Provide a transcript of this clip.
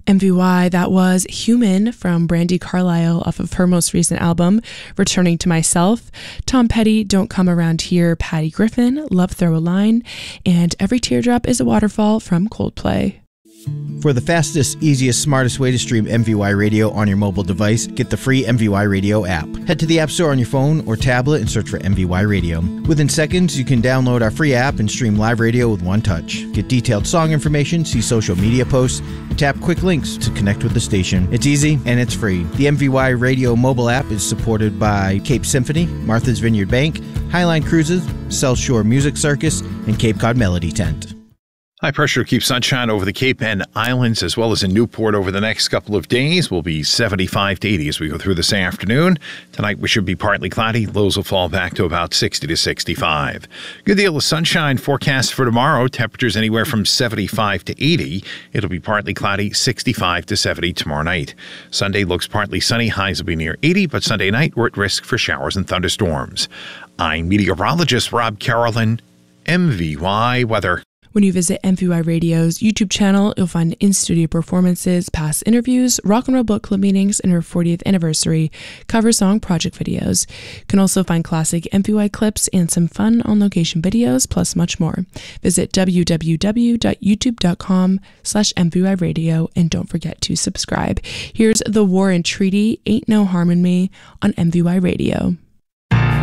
MVY, that was Human from Brandi Carlile off of her most recent album, Returning to Myself. Tom Petty, Don't Come Around Here, Patty Griffin, Love Throw a Line, and Every Teardrop is a Waterfall from Coldplay. For the fastest, easiest, smartest way to stream MVY Radio on your mobile device, get the free MVY Radio app. Head to the App Store on your phone or tablet and search for MVY Radio. Within seconds, you can download our free app and stream live radio with one touch. Get detailed song information, see social media posts, and tap quick links to connect with the station. It's easy and it's free. The MVY Radio mobile app is supported by Cape Symphony, Martha's Vineyard Bank, Highline Cruises, South Shore Music Circus, and Cape Cod Melody Tent. High pressure keeps sunshine over the Cape and Islands as well as in Newport over the next couple of days. We'll be 75 to 80 as we go through this afternoon. Tonight we should be partly cloudy. Lows will fall back to about 60 to 65. Good deal of sunshine forecast for tomorrow. Temperatures anywhere from 75 to 80. It'll be partly cloudy, 65 to 70 tomorrow night. Sunday looks partly sunny. Highs will be near 80, but Sunday night we're at risk for showers and thunderstorms. I'm meteorologist Rob Carolyn, MVY Weather. When you visit MVY Radio's YouTube channel, you'll find in-studio performances, past interviews, rock and roll book club meetings, and our 40th anniversary cover song project videos. You can also find classic MVY clips and some fun on-location videos, plus much more. Visit www.youtube.com/MVY Radio, and don't forget to subscribe. Here's The War and Treaty, Ain't No Harm in Me on MVY Radio.